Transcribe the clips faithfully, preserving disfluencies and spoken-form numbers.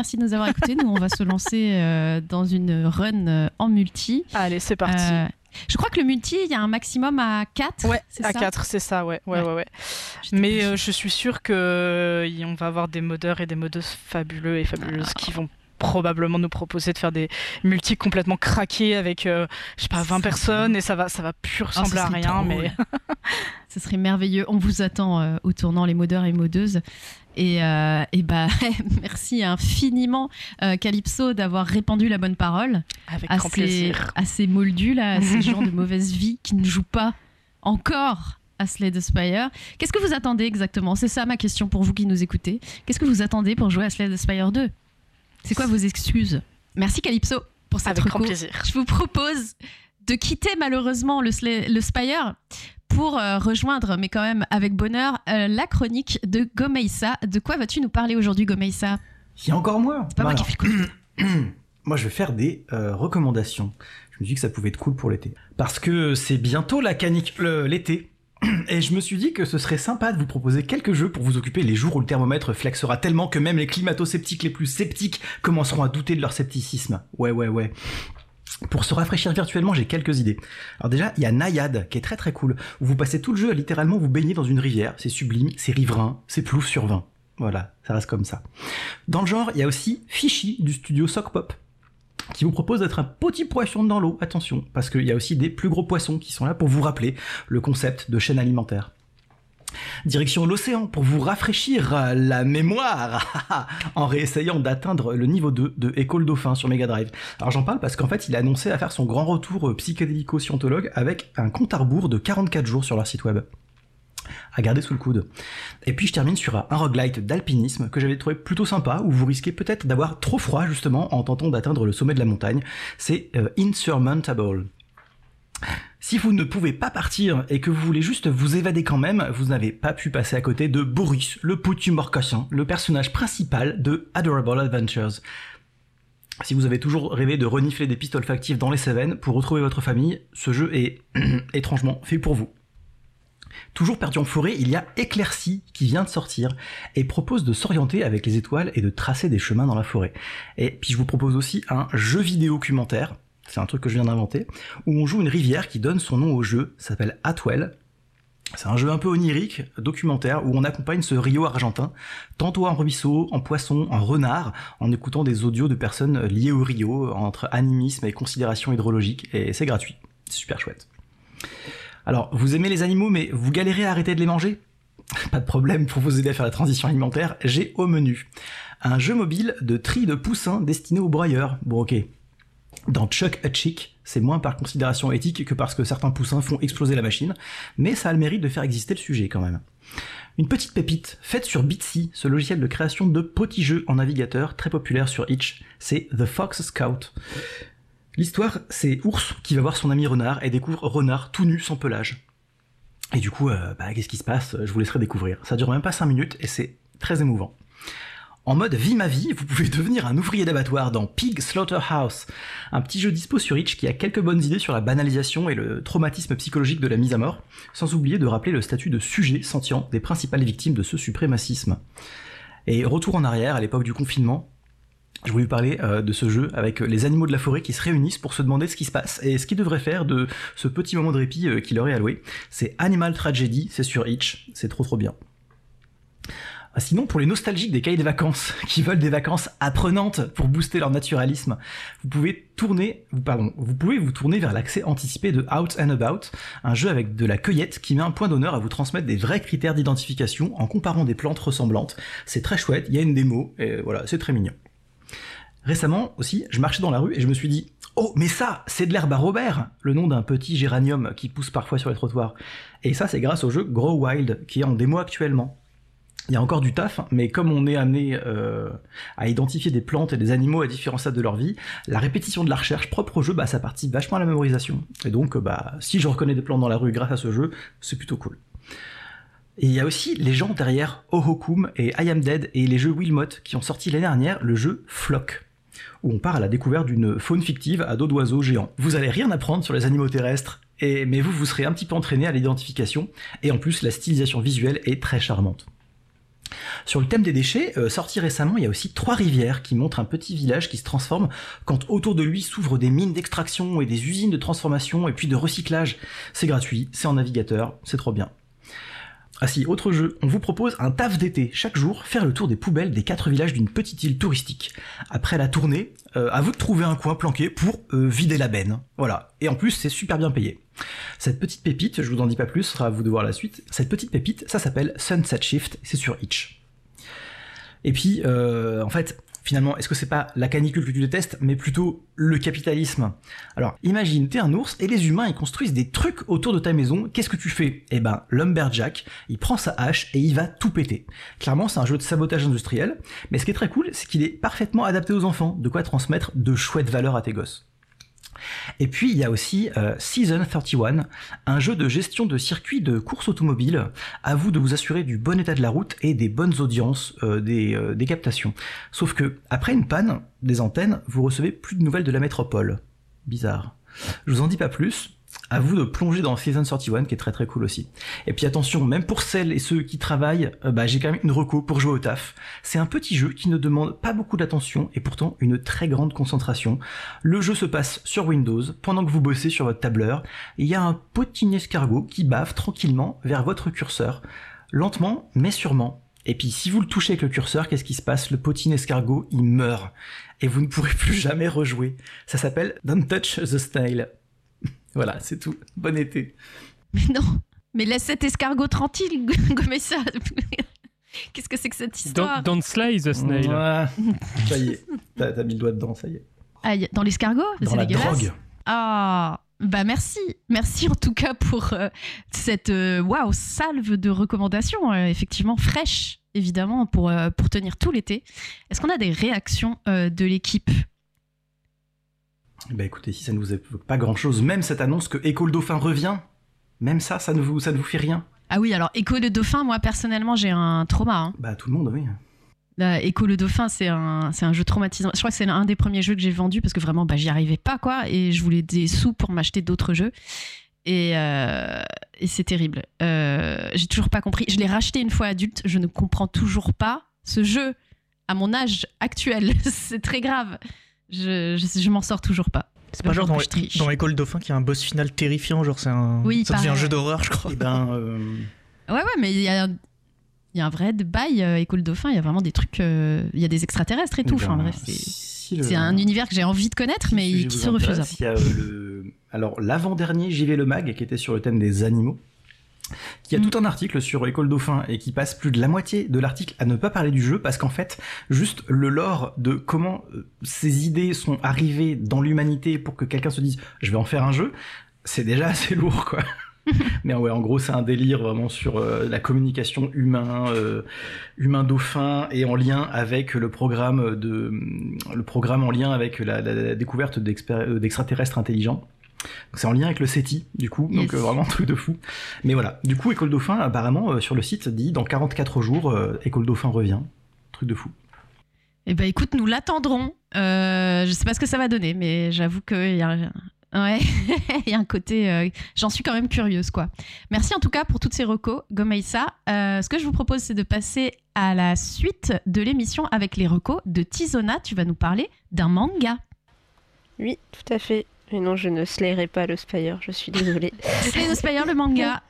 Merci de nous avoir écoutés. Nous, on va se lancer euh, dans une run euh, en multi. Allez, c'est parti. Euh, je crois que le multi, il y a un maximum à quatre. Ouais, c'est à ça quatre, c'est ça, ouais. ouais, Ouais. ouais, ouais. J'étais Mais pas euh, sûre. je suis sûre qu'on euh, va avoir des modeurs et des modeuses fabuleux et fabuleuses Ah. qui vont probablement nous proposer de faire des multis complètement craqués avec, euh, je sais pas, vingt Ça personnes et ça va, ça va plus Ah, ressembler ça à serait rien, trop mais... Ce serait merveilleux. On vous attend euh, au tournant, les modeurs et modeuses. Et, euh, et bah, merci infiniment, euh, Calypso, d'avoir répandu la bonne parole Avec à grand ces, plaisir. à ces moldus, là, à ces gens de mauvaise vie qui ne jouent pas encore à Slay the Spire. Qu'est-ce que vous attendez exactement? C'est ça ma question pour vous qui nous écoutez. Qu'est-ce que vous attendez pour jouer à Slay the Spire deux? C'est quoi vos excuses? Merci, Calypso, pour cette Avec grand reco. plaisir. Je vous propose de quitter malheureusement le, Slay- le Spire pour euh, rejoindre, mais quand même avec bonheur, euh, la chronique de Gomeissa. De quoi vas-tu nous parler aujourd'hui, Gomeissa? Il y a encore moi. C'est pas moi qui ai fait le coup. Moi, je vais faire des euh, recommandations. Je me suis dit que ça pouvait être cool pour l'été. Parce que c'est bientôt la canic... le- l'été. Et je me suis dit que ce serait sympa de vous proposer quelques jeux pour vous occuper les jours où le thermomètre flexera tellement que même les climato-sceptiques les plus sceptiques commenceront à douter de leur scepticisme. Ouais, ouais, ouais. Pour se rafraîchir virtuellement, j'ai quelques idées. Alors déjà, il y a Naiad, qui est très très cool, où vous passez tout le jeu à littéralement vous baigner dans une rivière. C'est sublime, c'est riverain, c'est plouf sur vin. Voilà, ça reste comme ça. Dans le genre, il y a aussi Fishy, du studio Sock Pop, qui vous propose d'être un petit poisson dans l'eau, attention, parce qu'il y a aussi des plus gros poissons qui sont là pour vous rappeler le concept de chaîne alimentaire. Direction l'océan pour vous rafraîchir la mémoire en réessayant d'atteindre le niveau deux de Écho le Dauphin sur Mega Drive. Alors j'en parle parce qu'en fait il a annoncé à faire son grand retour psychédélico-scientologue avec un compte à rebours de quarante-quatre jours sur leur site web. À garder sous le coude. Et puis je termine sur un roguelite d'alpinisme que j'avais trouvé plutôt sympa, où vous risquez peut-être d'avoir trop froid justement en tentant d'atteindre le sommet de la montagne. C'est euh, Insurmountable. Si vous ne pouvez pas partir et que vous voulez juste vous évader quand même, vous n'avez pas pu passer à côté de Boris, le petit morcassin, le personnage principal de Adorable Adventures. Si vous avez toujours rêvé de renifler des pistoles factives dans les Cévennes pour retrouver votre famille, ce jeu est étrangement fait pour vous. Toujours perdu en forêt, il y a Éclairci qui vient de sortir et propose de s'orienter avec les étoiles et de tracer des chemins dans la forêt. Et puis je vous propose aussi un jeu vidéo documentaire, c'est un truc que je viens d'inventer, où on joue une rivière qui donne son nom au jeu, ça s'appelle Atwell. C'est un jeu un peu onirique, documentaire, où on accompagne ce rio argentin, tantôt en ruisseau, en poisson, en renard, en écoutant des audios de personnes liées au rio, entre animisme et considération hydrologique, et c'est gratuit, c'est super chouette. Alors, vous aimez les animaux, mais vous galérez à arrêter de les manger? Pas de problème, pour vous aider à faire la transition alimentaire, j'ai au menu un jeu mobile de tri de poussins destiné aux broyeurs. Bon ok, dans Chuck a Chick, c'est moins par considération éthique que parce que certains poussins font exploser la machine, mais ça a le mérite de faire exister le sujet quand même. Une petite pépite, faite sur Bitsy, ce logiciel de création de petits jeux en navigateur très populaire sur Itch, c'est The Fox Scout. L'histoire, c'est Ours qui va voir son ami Renard et découvre Renard tout nu sans pelage. Et du coup, euh, bah, qu'est-ce qui se passe? Je vous laisserai découvrir. Ça dure même pas cinq minutes et c'est très émouvant. En mode vie ma vie, vous pouvez devenir un ouvrier d'abattoir dans Pig Slaughterhouse, un petit jeu dispo sur Itch qui a quelques bonnes idées sur la banalisation et le traumatisme psychologique de la mise à mort, sans oublier de rappeler le statut de sujet sentient des principales victimes de ce suprémacisme. Et retour en arrière, à l'époque du confinement, je voulais vous parler euh, de ce jeu avec les animaux de la forêt qui se réunissent pour se demander ce qui se passe et ce qu'ils devraient faire de ce petit moment de répit euh, qui leur est alloué. C'est Animal Tragedy, c'est sur Itch, c'est trop trop bien. Ah, sinon, pour les nostalgiques des cahiers de vacances, qui veulent des vacances apprenantes pour booster leur naturalisme, vous pouvez tourner, pardon, vous pouvez vous tourner vers l'accès anticipé de Out and About, un jeu avec de la cueillette qui met un point d'honneur à vous transmettre des vrais critères d'identification en comparant des plantes ressemblantes. C'est très chouette, il y a une démo, et voilà, c'est très mignon. Récemment aussi, je marchais dans la rue et je me suis dit « Oh, mais ça, c'est de l'herbe à Robert !» le nom d'un petit géranium qui pousse parfois sur les trottoirs. Et ça, c'est grâce au jeu Grow Wild, qui est en démo actuellement. Il y a encore du taf, mais comme on est amené euh, à identifier des plantes et des animaux à différents stades de leur vie, la répétition de la recherche propre au jeu, bah, ça participe vachement à la mémorisation. Et donc, bah, si je reconnais des plantes dans la rue grâce à ce jeu, c'est plutôt cool. Et il y a aussi les gens derrière Ohokum et I Am Dead et les jeux Wilmot qui ont sorti l'année dernière le jeu Flock, où on part à la découverte d'une faune fictive à dos d'oiseaux géants. Vous allez rien apprendre sur les animaux terrestres, et, mais vous, vous serez un petit peu entraîné à l'identification, et en plus, la stylisation visuelle est très charmante. Sur le thème des déchets, euh, sorti récemment, il y a aussi Trois Rivières qui montre un petit village qui se transforme quand autour de lui s'ouvrent des mines d'extraction et des usines de transformation et puis de recyclage. C'est gratuit, c'est en navigateur, c'est trop bien. Ah si, autre jeu, on vous propose un taf d'été. Chaque jour, faire le tour des poubelles des quatre villages d'une petite île touristique. Après la tournée, euh, à vous de trouver un coin planqué pour euh, vider la benne. Voilà. Et en plus, c'est super bien payé. Cette petite pépite, je vous en dis pas plus, ce sera à vous de voir la suite. Cette petite pépite, ça s'appelle Sunset Shift, c'est sur Itch. Et puis, euh, en fait, finalement, est-ce que c'est pas la canicule que tu détestes, mais plutôt le capitalisme? Alors, imagine, t'es un ours et les humains, ils construisent des trucs autour de ta maison. Qu'est-ce que tu fais? Eh ben, Lumberjack, il prend sa hache et il va tout péter. Clairement, c'est un jeu de sabotage industriel, mais ce qui est très cool, c'est qu'il est parfaitement adapté aux enfants, de quoi transmettre de chouettes valeurs à tes gosses. Et puis il y a aussi euh, Season trente et un, un jeu de gestion de circuits de course automobile. À vous de vous assurer du bon état de la route et des bonnes audiences euh, des, euh, des captations. Sauf que après une panne des antennes, vous recevez plus de nouvelles de la métropole. Bizarre. Je vous en dis pas plus. À vous de plonger dans Season trente et un qui est très très cool aussi. Et puis attention, même pour celles et ceux qui travaillent, euh, bah, j'ai quand même une reco pour jouer au taf. C'est un petit jeu qui ne demande pas beaucoup d'attention et pourtant une très grande concentration. Le jeu se passe sur Windows pendant que vous bossez sur votre tableur. Et il y a un petit escargot qui bave tranquillement vers votre curseur, lentement mais sûrement. Et puis si vous le touchez avec le curseur, qu'est-ce qui se passe? Le potin escargot, il meurt. Et vous ne pourrez plus jamais rejouer. Ça s'appelle Don't Touch the Snail. Voilà, c'est tout. Bon été. Mais non, mais laisse cet escargot tranquille, gommez ça. Qu'est-ce que c'est que cette histoire? Don't, don't slay the snail. Ouais, ça y est, t'as, t'as mis le doigt dedans, ça y est. Ah, dans l'escargot? Dans c'est la dégueulasse. drogue. Ah, bah merci. Merci en tout cas pour euh, cette euh, waouh, salve de recommandations, euh, effectivement fraîche, évidemment, pour, euh, pour tenir tout l'été. Est-ce qu'on a des réactions euh, de l'équipe? Bah écoutez, si ça ne vous évoque pas grand-chose, même cette annonce que Écho le Dauphin revient, même ça, ça ne vous, ça ne vous fait rien? Ah oui, alors Écho le Dauphin, moi personnellement, j'ai un trauma. Hein. Bah tout le monde, oui. Là, Écho le Dauphin, c'est un, c'est un jeu traumatisant. Je crois que c'est un des premiers jeux que j'ai vendu parce que vraiment, bah, j'y arrivais pas, quoi, et je voulais des sous pour m'acheter d'autres jeux. Et, euh, et c'est terrible. Euh, j'ai toujours pas compris. Je l'ai racheté une fois adulte, je ne comprends toujours pas ce jeu à mon âge actuel. C'est très grave. Je, je, je m'en sors toujours pas. C'est pas genre dans, dans École Dauphin qu'il y a un boss final terrifiant, genre c'est un, oui, ça devient un jeu d'horreur, je crois. Et ben, euh... ouais, ouais, mais il y a, il y a un vrai bail euh, École Dauphin. Il y a vraiment des trucs, euh, il y a des extraterrestres et tout. Ben, enfin bref, c'est, si le... c'est un univers que j'ai envie de connaître, si mais qui se refuse. Il y a euh, le, alors l'avant-dernier J V le Mag qui était sur le thème des animaux. Qui a mmh. tout un article sur École Dauphin et qui passe plus de la moitié de l'article à ne pas parler du jeu parce qu'en fait, juste le lore de comment euh, ces idées sont arrivées dans l'humanité pour que quelqu'un se dise « je vais en faire un jeu », c'est déjà assez lourd, quoi. Mais ouais, en gros, c'est un délire vraiment sur euh, la communication humain, euh, humain-dauphin et en lien avec le programme, de, le programme en lien avec la, la, la découverte d'extraterrestres intelligents. Donc c'est en lien avec le SETI, du coup, yes. donc euh, vraiment un truc de fou. Mais voilà, du coup, École Dauphin, apparemment, euh, sur le site, dit dans quarante-quatre jours, euh, École Dauphin revient. Truc de fou. Eh ben écoute, nous l'attendrons. Euh, je sais pas ce que ça va donner, mais j'avoue qu'il y a un... Ouais, il y a un côté... Euh, j'en suis quand même curieuse, quoi. Merci en tout cas pour toutes ces recos, Gomeïssa. Euh, ce que je vous propose, c'est de passer à la suite de l'émission avec les recos de Tizona. Tu vas nous parler d'un manga. Oui, tout à fait. Mais non, je ne slayerai pas le Spire, je suis désolée. Slay the Spire, le manga.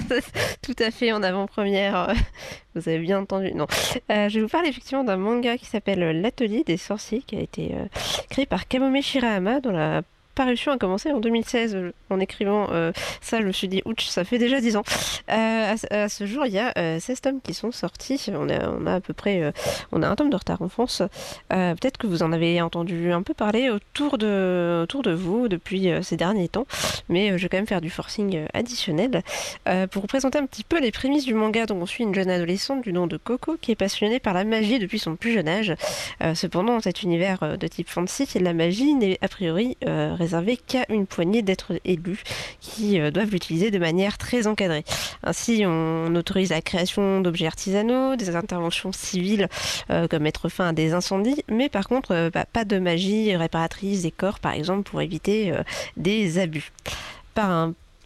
Tout à fait, en avant-première. Vous avez bien entendu. Non. Euh, je vais vous parler effectivement d'un manga qui s'appelle L'Atelier des sorciers, qui a été euh, créé par Kamome Shirahama, dont la parution a commencé en deux mille seize. En écrivant euh, ça, je me suis dit, ouch, ça fait déjà dix ans. Euh, à, à ce jour, il y a euh, seize tomes qui sont sortis. On a, on a à peu près euh, on a un tome de retard en France. Euh, peut-être que vous en avez entendu un peu parler autour de, autour de vous depuis euh, ces derniers temps. Mais euh, je vais quand même faire du forcing additionnel. Euh, pour vous présenter un petit peu les prémices du manga, donc on suit une jeune adolescente du nom de Coco qui est passionnée par la magie depuis son plus jeune âge. Euh, cependant, dans cet univers euh, de type fantasy, la magie n'est a priori euh, réservé qu'à une poignée d'êtres élus qui euh, doivent l'utiliser de manière très encadrée. Ainsi, on autorise la création d'objets artisanaux, des interventions civiles euh, comme mettre fin à des incendies, mais par contre, euh, bah, pas de magie réparatrice des corps, par exemple, pour éviter euh, des abus. Par un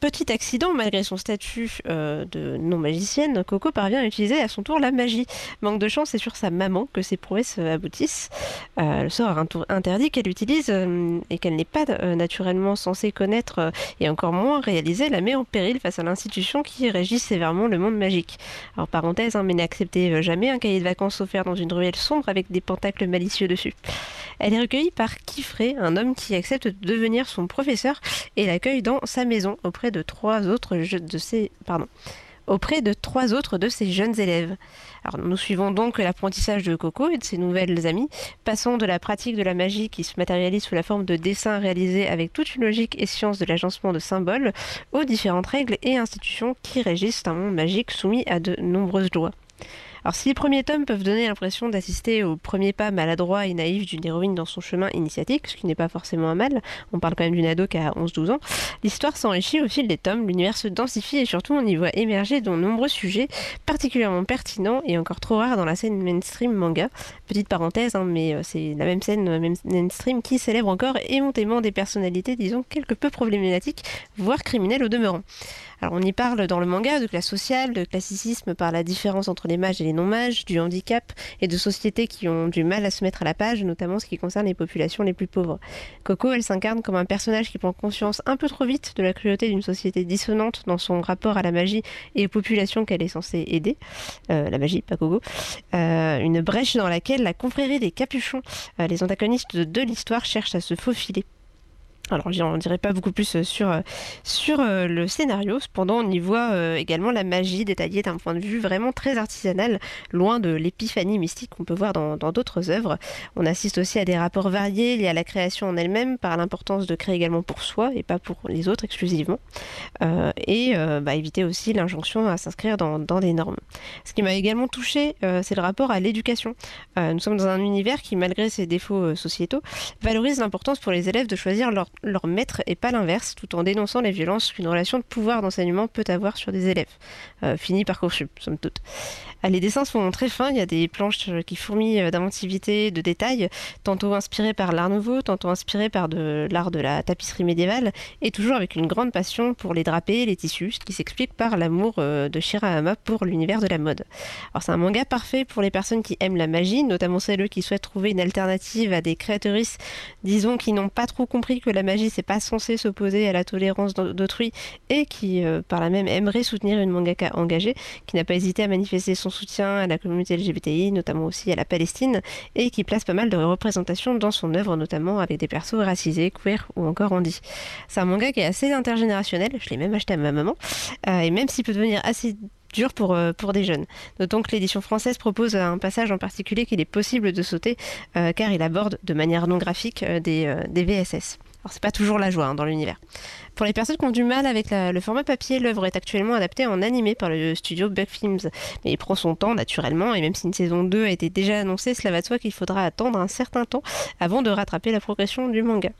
petit accident, malgré son statut euh, de non-magicienne, Coco parvient à utiliser à son tour la magie. Manque de chance, c'est sur sa maman que ses prouesses euh, aboutissent. Euh, le sort un tour interdit qu'elle utilise euh, et qu'elle n'est pas euh, naturellement censée connaître euh, et encore moins réaliser la met en péril face à l'institution qui régit sévèrement le monde magique. Alors parenthèse, hein, mais n'acceptez euh, jamais un cahier de vacances offert dans une ruelle sombre avec des pentacles malicieux dessus. Elle est recueillie par Kifré, un homme qui accepte de devenir son professeur et l'accueille dans sa maison auprès de trois autres je- de ses pardon auprès de trois autres de ses jeunes élèves. Alors nous suivons donc l'apprentissage de Coco et de ses nouvelles amies, passant de la pratique de la magie qui se matérialise sous la forme de dessins réalisés avec toute une logique et science de l'agencement de symboles, aux différentes règles et institutions qui régissent un monde magique soumis à de nombreuses lois. Alors si les premiers tomes peuvent donner l'impression d'assister au premier pas maladroit et naïf d'une héroïne dans son chemin initiatique, ce qui n'est pas forcément un mal, on parle quand même d'une ado qui a onze douze ans, l'histoire s'enrichit au fil des tomes, l'univers se densifie et surtout on y voit émerger de nombreux sujets particulièrement pertinents et encore trop rares dans la scène mainstream manga. Petite parenthèse, hein, mais euh, c'est la même scène euh, même mainstream qui célèbre encore éhontément des personnalités, disons, quelque peu problématiques, voire criminelles au demeurant. Alors on y parle dans le manga de classe sociale, de classicisme par la différence entre les mages et les non-mages, du handicap et de sociétés qui ont du mal à se mettre à la page, notamment ce qui concerne les populations les plus pauvres. Coco, elle s'incarne comme un personnage qui prend conscience un peu trop vite de la cruauté d'une société dissonante dans son rapport à la magie et aux populations qu'elle est censée aider. Euh, la magie, pas Coco. Euh, une brèche dans laquelle la confrérie des Capuchons, euh, les antagonistes de, de l'histoire, cherchent à se faufiler. Alors, j'en dirai pas beaucoup plus sur, sur euh, le scénario. Cependant, on y voit euh, également la magie détaillée d'un point de vue vraiment très artisanal, loin de l'épiphanie mystique qu'on peut voir dans dans d'autres œuvres. On assiste aussi à des rapports variés liés à la création en elle-même, par l'importance de créer également pour soi et pas pour les autres exclusivement. Euh, et euh, bah, éviter aussi l'injonction à s'inscrire dans, dans des normes. Ce qui m'a également touchée, euh, c'est le rapport à l'éducation. Euh, nous sommes dans un univers qui, malgré ses défauts euh, sociétaux, valorise l'importance pour les élèves de choisir leur leur maître et pas l'inverse, tout en dénonçant les violences qu'une relation de pouvoir d'enseignement peut avoir sur des élèves. Euh, fini Parcoursup, somme toute. Ah, les dessins sont très fins, il y a des planches qui fourmillent d'inventivité, de détails, tantôt inspirés par l'art nouveau, tantôt inspirés par de l'art de la tapisserie médiévale, et toujours avec une grande passion pour les drapés et les tissus, ce qui s'explique par l'amour euh, de Shirahama pour l'univers de la mode. Alors c'est un manga parfait pour les personnes qui aiment la magie, notamment celles qui souhaitent trouver une alternative à des créatrices, disons, qui n'ont pas trop compris que la magie c'est pas censé s'opposer à la tolérance d'autrui et qui euh, par là même aimerait soutenir une mangaka engagée qui n'a pas hésité à manifester son soutien à la communauté L G B T I, notamment aussi à la Palestine, et qui place pas mal de représentations dans son œuvre, notamment avec des persos racisés, queer ou encore handi. C'est un manga qui est assez intergénérationnel, je l'ai même acheté à ma maman, euh, et même s'il peut devenir assez dur pour, euh, pour des jeunes. D'autant que l'édition française propose un passage en particulier qu'il est possible de sauter, euh, car il aborde de manière non graphique euh, des, euh, des V S S. Alors c'est pas toujours la joie hein, dans l'univers. Pour les personnes qui ont du mal avec la- le format papier, l'œuvre est actuellement adaptée en animé par le studio Bug Films. Mais il prend son temps naturellement, et même si une saison deux a été déjà annoncée, cela va de soi qu'il faudra attendre un certain temps avant de rattraper la progression du manga.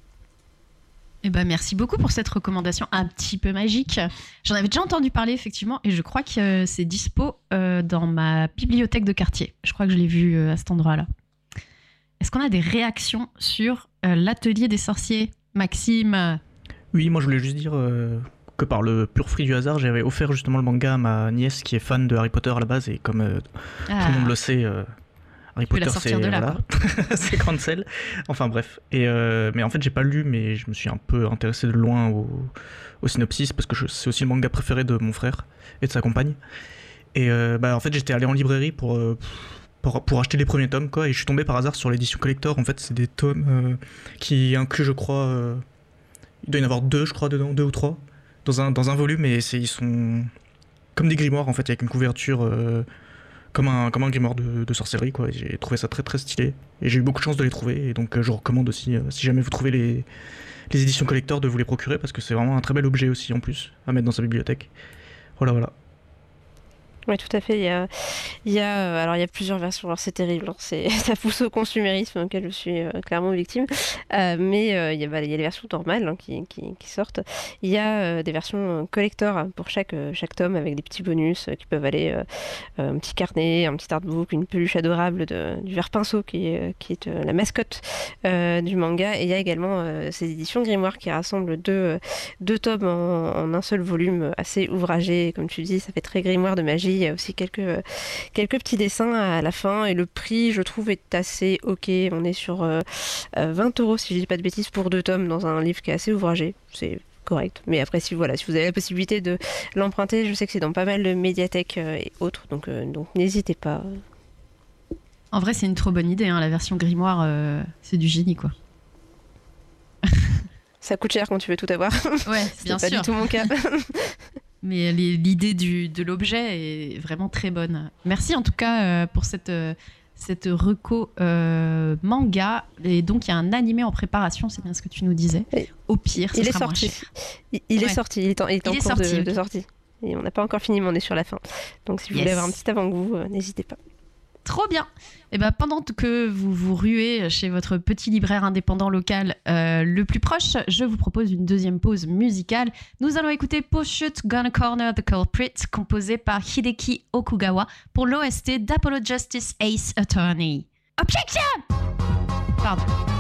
Eh ben, merci beaucoup pour cette recommandation un petit peu magique. J'en avais déjà entendu parler, effectivement, et je crois que euh, c'est dispo euh, dans ma bibliothèque de quartier. Je crois que je l'ai vu euh, à cet endroit-là. Est-ce qu'on a des réactions sur euh, l'atelier des sorciers, Maxime? Oui, moi je voulais juste dire euh, que par le pur fruit du hasard, j'avais offert justement le manga à ma nièce qui est fan de Harry Potter à la base, et comme euh, Ah, tout le monde le sait, euh, Harry peux la Potter c'est sortir de là, voilà, c'est cancel. Enfin bref. Et euh, mais en fait j'ai pas lu, mais je me suis un peu intéressé de loin au, au synopsis parce que je- c'est aussi le manga préféré de mon frère et de sa compagne. Et euh, bah en fait j'étais allé en librairie pour euh, pour, pour acheter les premiers tomes quoi, et je suis tombé par hasard sur l'édition collector. En fait c'est des tomes euh, qui incluent, je crois, euh, il doit y en avoir deux, je crois, dedans, deux ou trois, dans un dans un volume, et c'est ils sont comme des grimoires en fait, avec une couverture euh, comme un comme un grimoire de, de sorcellerie quoi. Et j'ai trouvé ça très très stylé, et j'ai eu beaucoup de chance de les trouver, et donc euh, je recommande aussi, euh, si jamais vous trouvez les les éditions collector, de vous les procurer parce que c'est vraiment un très bel objet aussi en plus à mettre dans sa bibliothèque. Voilà voilà. Oui, tout à fait. Il y a, il y a, euh, alors il y a plusieurs versions. Alors c'est terrible, hein. C'est, ça pousse au consumérisme auquel je suis euh, clairement victime. Euh, mais euh, il y a, bah, il y a les versions normales hein, qui, qui, qui sortent. Il y a euh, des versions collector hein, pour chaque, euh, chaque tome avec des petits bonus euh, qui peuvent aller euh, euh, un petit carnet, un petit artbook, une peluche adorable de, du ver pinceau qui est, qui est euh, la mascotte euh, du manga. Et il y a également euh, ces éditions Grimoire qui rassemblent deux, euh, deux tomes en, en un seul volume assez ouvragé. Comme tu dis, ça fait très grimoire de magie. Il y a aussi quelques, quelques petits dessins à la fin et le prix, je trouve, est assez ok. On est sur euh, vingt euros, si je dis pas de bêtises, pour deux tomes dans un livre qui est assez ouvragé. C'est correct. Mais après, si, voilà, si vous avez la possibilité de l'emprunter, je sais que c'est dans pas mal de médiathèques euh, et autres, donc, euh, donc n'hésitez pas. En vrai, c'est une trop bonne idée. Hein. La version grimoire, euh, c'est du génie, quoi. Ça coûte cher quand tu veux tout avoir. Ouais, c'est bien pas sûr. du tout mon cas. Mais les- l'idée du, de l'objet est vraiment très bonne. Merci en tout cas euh, pour cette, euh, cette reco euh, manga. Et donc il y a un animé en préparation, c'est bien ce que tu nous disais. Oui. Au pire, ce Il est sera moins sorti. cher. Il, il Ouais. est sorti. Il est en, il est en Il est cours sorti, de, ok. de sortie. Et on n'a pas encore fini, mais on est sur la fin. Donc si vous Yes. voulez avoir un petit avant-goût, euh, n'hésitez pas. Trop bien. Et ben pendant que vous vous ruez chez votre petit libraire indépendant local euh, le plus proche, je vous propose une deuxième pause musicale. Nous allons écouter Pochut Gonna Corner the Culprit, composé par Hideki Okugawa pour l'O S T d'Apollo Justice Ace Attorney. Objection! Pardon.